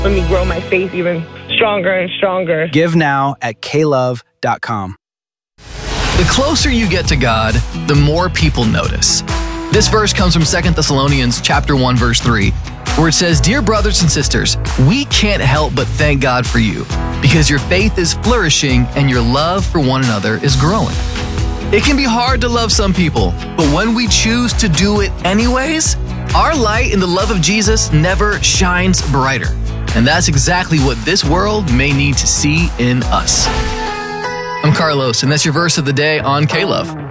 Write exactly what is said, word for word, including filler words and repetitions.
Let me grow my faith even stronger and stronger. Give now at k love dot com. The closer you get to God, the more people notice. This verse comes from Second Thessalonians chapter one, verse three, where it says, "Dear brothers and sisters, we can't help but thank God for you, because your faith is flourishing and your love for one another is growing." It can be hard to love some people, but when we choose to do it anyways, our light in the love of Jesus never shines brighter. And that's exactly what this world may need to see in us. I'm Carlos, and that's your verse of the day on K-Love.